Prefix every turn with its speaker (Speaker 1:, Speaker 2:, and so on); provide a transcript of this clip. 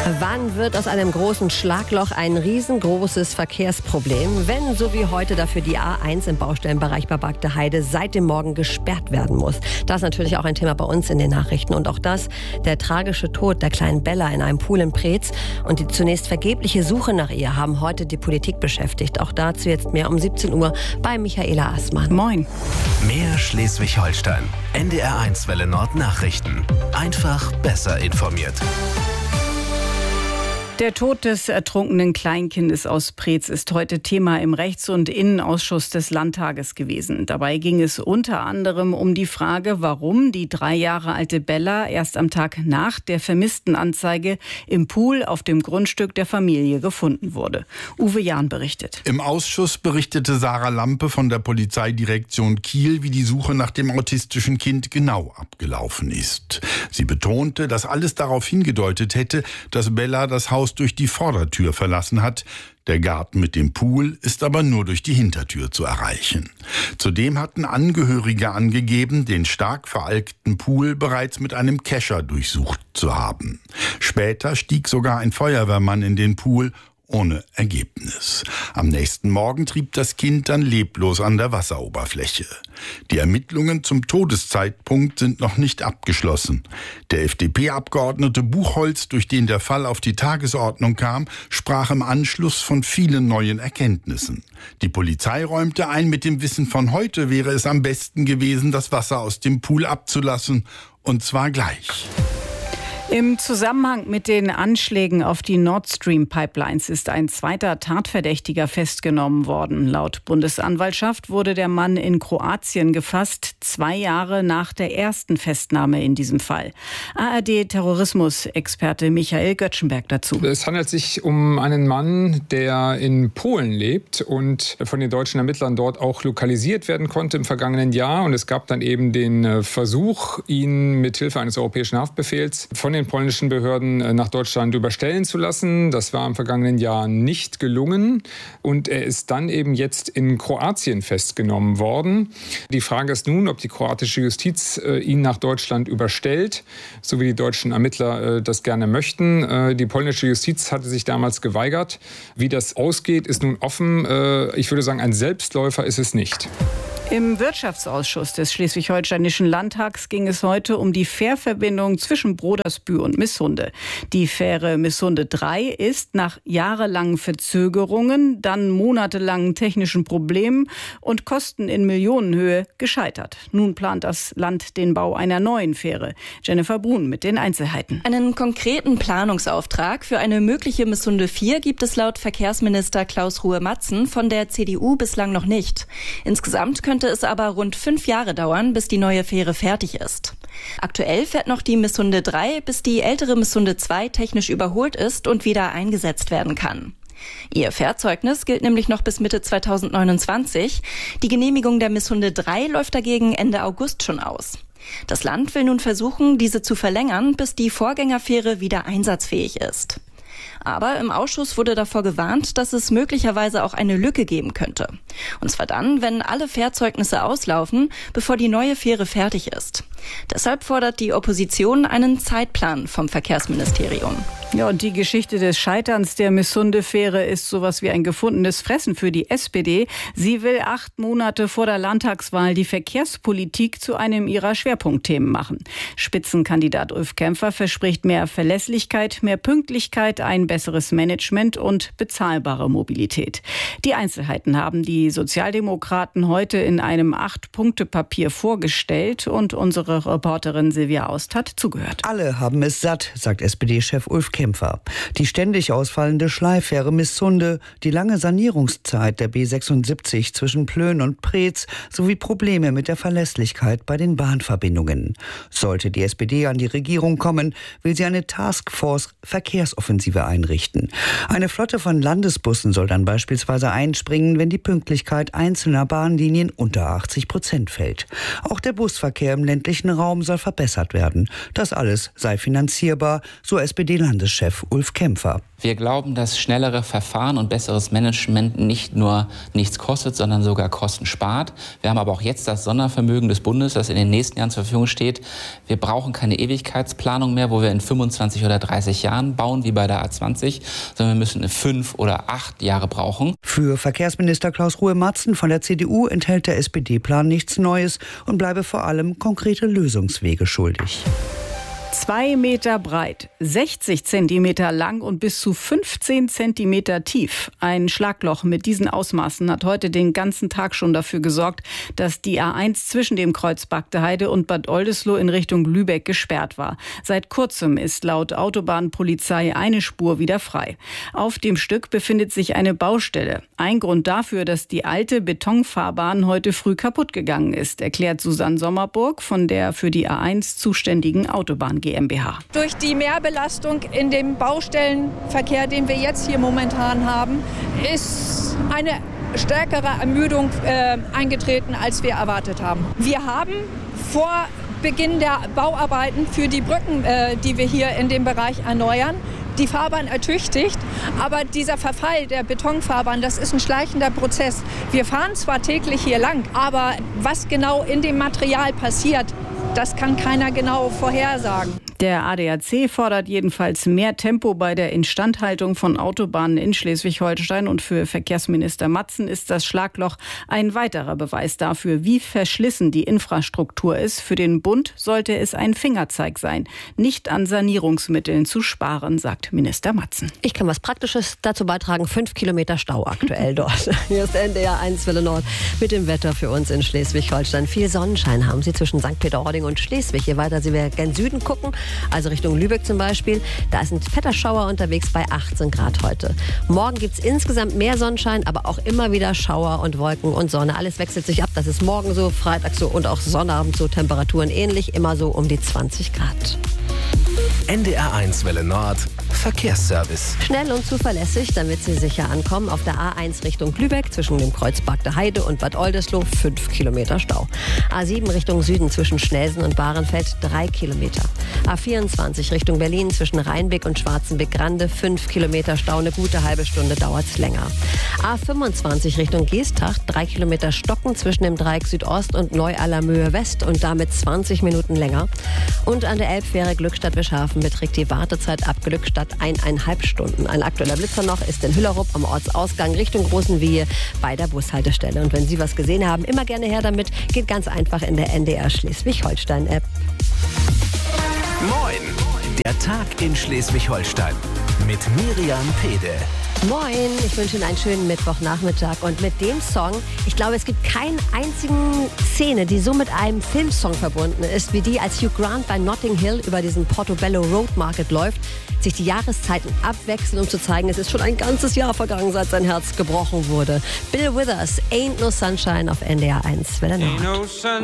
Speaker 1: Wann wird aus einem großen Schlagloch ein riesengroßes Verkehrsproblem, wenn so wie heute dafür die A1 im Baustellenbereich Barbackte Heide seit dem Morgen gesperrt werden muss? Das ist natürlich auch ein Thema bei uns in den Nachrichten. Und auch das, der tragische Tod der kleinen Bella in einem Pool in Preetz und die zunächst vergebliche Suche nach ihr haben heute die Politik beschäftigt. Auch dazu jetzt mehr um 17 Uhr bei Michaela Assmann.
Speaker 2: Moin.
Speaker 3: Mehr Schleswig-Holstein. NDR1 Welle Nord Nachrichten. Einfach besser informiert.
Speaker 2: Der Tod des ertrunkenen Kleinkindes aus Preetz ist heute Thema im Rechts- und Innenausschuss des Landtages gewesen. Dabei ging es unter anderem um die Frage, warum die 3 Jahre alte Bella erst am Tag nach der Vermisstenanzeige im Pool auf dem Grundstück der Familie gefunden wurde. Uwe Jahn berichtet.
Speaker 4: Im Ausschuss berichtete Sarah Lampe von der Polizeidirektion Kiel, wie die Suche nach dem autistischen Kind genau abgelaufen ist. Sie betonte, dass alles darauf hingedeutet hätte, dass Bella das Haus durch die Vordertür verlassen hat. Der Garten mit dem Pool ist aber nur durch die Hintertür zu erreichen. Zudem hatten Angehörige angegeben, den stark veralkten Pool bereits mit einem Kescher durchsucht zu haben. Später stieg sogar ein Feuerwehrmann in den Pool, ohne Ergebnis. Am nächsten Morgen trieb das Kind dann leblos an der Wasseroberfläche. Die Ermittlungen zum Todeszeitpunkt sind noch nicht abgeschlossen. Der FDP-Abgeordnete Buchholz, durch den der Fall auf die Tagesordnung kam, sprach im Anschluss von vielen neuen Erkenntnissen. Die Polizei räumte ein, mit dem Wissen von heute wäre es am besten gewesen, das Wasser aus dem Pool abzulassen, und zwar gleich.
Speaker 2: Im Zusammenhang mit den Anschlägen auf die Nord Stream Pipelines ist ein zweiter Tatverdächtiger festgenommen worden. Laut Bundesanwaltschaft wurde der Mann in Kroatien gefasst, 2 Jahre nach der ersten Festnahme in diesem Fall. ARD-Terrorismusexperte Michael Göttschenberg dazu.
Speaker 5: Es handelt sich um einen Mann, der in Polen lebt und von den deutschen Ermittlern dort auch lokalisiert werden konnte im vergangenen Jahr. Und es gab dann eben den Versuch, ihn mit Hilfe eines europäischen Haftbefehls von den polnischen Behörden nach Deutschland überstellen zu lassen. Das war im vergangenen Jahr nicht gelungen und er ist dann eben jetzt in Kroatien festgenommen worden. Die Frage ist nun, ob die kroatische Justiz ihn nach Deutschland überstellt, so wie die deutschen Ermittler das gerne möchten. Die polnische Justiz hatte sich damals geweigert. Wie das ausgeht, ist nun offen. Ich würde sagen, ein Selbstläufer ist es nicht.
Speaker 2: Im Wirtschaftsausschuss des Schleswig-Holsteinischen Landtags ging es heute um die Fährverbindung zwischen Brodersbühl und Missunde. Die Fähre Missunde 3 ist nach jahrelangen Verzögerungen, dann monatelangen technischen Problemen und Kosten in Millionenhöhe gescheitert. Nun plant das Land den Bau einer neuen Fähre. Jennifer Brun mit den Einzelheiten.
Speaker 6: Einen konkreten Planungsauftrag für eine mögliche Missunde 4 gibt es laut Verkehrsminister Klaus Ruhe-Matzen von der CDU bislang noch nicht. Insgesamt könnte es aber rund 5 Jahre dauern, bis die neue Fähre fertig ist. Aktuell fährt noch die Missunde 3, bis die ältere Missunde 2 technisch überholt ist und wieder eingesetzt werden kann. Ihr Fährzeugnis gilt nämlich noch bis Mitte 2029. Die Genehmigung der Missunde 3 läuft dagegen Ende August schon aus. Das Land will nun versuchen, diese zu verlängern, bis die Vorgängerfähre wieder einsatzfähig ist. Aber im Ausschuss wurde davor gewarnt, dass es möglicherweise auch eine Lücke geben könnte. Und zwar dann, wenn alle Fährzeugnisse auslaufen, bevor die neue Fähre fertig ist. Deshalb fordert die Opposition einen Zeitplan vom Verkehrsministerium.
Speaker 2: Ja, und die Geschichte des Scheiterns der Missunde-Fähre ist sowas wie ein gefundenes Fressen für die SPD. Sie will 8 Monate vor der Landtagswahl die Verkehrspolitik zu einem ihrer Schwerpunktthemen machen. Spitzenkandidat Ulf Kämpfer verspricht mehr Verlässlichkeit, mehr Pünktlichkeit, ein besseres Management und bezahlbare Mobilität. Die Einzelheiten haben die Sozialdemokraten heute in einem 8-Punkte-Papier vorgestellt und unsere Reporterin Silvia Aust hat zugehört.
Speaker 7: Alle haben es satt, sagt SPD-Chef Ulf Kämpfer. Die ständig ausfallende Schleiffähre Missunde, die lange Sanierungszeit der B76 zwischen Plön und Preetz sowie Probleme mit der Verlässlichkeit bei den Bahnverbindungen. Sollte die SPD an die Regierung kommen, will sie eine Taskforce Verkehrsoffensive einrichten. Eine Flotte von Landesbussen soll dann beispielsweise einspringen, wenn die Pünktlichkeit einzelner Bahnlinien unter 80% fällt. Auch der Busverkehr im ländlichen Raum soll verbessert werden. Das alles sei finanzierbar, so SPD-Landeschef SPD-Chef Ulf Kämpfer.
Speaker 8: Wir glauben, dass schnellere Verfahren und besseres Management nicht nur nichts kostet, sondern sogar Kosten spart. Wir haben aber auch jetzt das Sondervermögen des Bundes, das in den nächsten Jahren zur Verfügung steht. Wir brauchen keine Ewigkeitsplanung mehr, wo wir in 25 oder 30 Jahren bauen, wie bei der A20, sondern wir müssen 5 oder 8 Jahre brauchen.
Speaker 7: Für Verkehrsminister Klaus-Ruhe Matzen von der CDU enthält der SPD-Plan nichts Neues und bleibe vor allem konkrete Lösungswege schuldig.
Speaker 2: 2 Meter breit, 60 Zentimeter lang und bis zu 15 Zentimeter tief. Ein Schlagloch mit diesen Ausmaßen hat heute den ganzen Tag schon dafür gesorgt, dass die A1 zwischen dem Kreuz Bagdeheide und Bad Oldesloe in Richtung Lübeck gesperrt war. Seit kurzem ist laut Autobahnpolizei eine Spur wieder frei. Auf dem Stück befindet sich eine Baustelle. Ein Grund dafür, dass die alte Betonfahrbahn heute früh kaputt gegangen ist, erklärt Susanne Sommerburg von der für die A1 zuständigen Autobahn GmbH.
Speaker 9: Durch die Mehrbelastung in dem Baustellenverkehr, den wir jetzt hier momentan haben, ist eine stärkere Ermüdung eingetreten, als wir erwartet haben. Wir haben vor Beginn der Bauarbeiten für die Brücken, die wir hier in dem Bereich erneuern, die Fahrbahn ertüchtigt, aber dieser Verfall der Betonfahrbahn, das ist ein schleichender Prozess. Wir fahren zwar täglich hier lang, aber was genau in dem Material passiert, das kann keiner genau vorhersagen.
Speaker 2: Der ADAC fordert jedenfalls mehr Tempo bei der Instandhaltung von Autobahnen in Schleswig-Holstein. Und für Verkehrsminister Matzen ist das Schlagloch ein weiterer Beweis dafür, wie verschlissen die Infrastruktur ist. Für den Bund sollte es ein Fingerzeig sein, nicht an Sanierungsmitteln zu sparen, sagt Minister Matzen.
Speaker 1: Ich kann was Praktisches dazu beitragen. 5 Kilometer Stau aktuell dort. Hier ist NDR 1 Welle Nord mit dem Wetter für uns in Schleswig-Holstein. Viel Sonnenschein haben Sie zwischen St. Peter-Ording und Schleswig. Je weiter Sie gen Süden gucken, also Richtung Lübeck zum Beispiel, da ist ein fetter Schauer unterwegs bei 18 Grad heute. Morgen gibt es insgesamt mehr Sonnenschein, aber auch immer wieder Schauer und Wolken und Sonne. Alles wechselt sich ab. Das ist morgen so, Freitag so und auch Sonnabend so. Temperaturen ähnlich, immer so um die 20 Grad.
Speaker 3: NDR 1 Welle Nord Verkehrsservice.
Speaker 1: Schnell und zuverlässig, damit Sie sicher ankommen. Auf der A1 Richtung Lübeck zwischen dem Kreuz Bagdeheide und Bad Oldesloe 5 Kilometer Stau. A7 Richtung Süden zwischen Schnelsen und Bahrenfeld 3 Kilometer. A24 Richtung Berlin zwischen Rheinbeck und Schwarzenbeck-Grande 5 Kilometer Stau. Eine gute halbe Stunde dauert es länger. A25 Richtung Geesthacht 3 Kilometer Stocken zwischen dem Dreieck Südost und Neu-Allermöhe West und damit 20 Minuten länger. Und an der Elbfähre Glückstadt-Wischhafen beträgt die Wartezeit ab Glückstadt 1,5 Stunden. Ein aktueller Blitzer noch ist in Hüllerup am Ortsausgang Richtung Großenwiehe bei der Bushaltestelle. Und wenn Sie was gesehen haben, immer gerne her damit. Geht ganz einfach in der NDR Schleswig-Holstein-App.
Speaker 3: Moin! Der Tag in Schleswig-Holstein mit Miriam Pede.
Speaker 1: Moin, ich wünsche Ihnen einen schönen Mittwochnachmittag. Und mit dem Song, ich glaube, es gibt keine einzigen Szene, die so mit einem Filmsong verbunden ist, wie die, als Hugh Grant bei Notting Hill über diesen Portobello Road Market läuft, sich die Jahreszeiten abwechseln, um zu zeigen, es ist schon ein ganzes Jahr vergangen, seit sein Herz gebrochen wurde. Bill Withers, Ain't No Sunshine auf NDR 1 Welle Nord.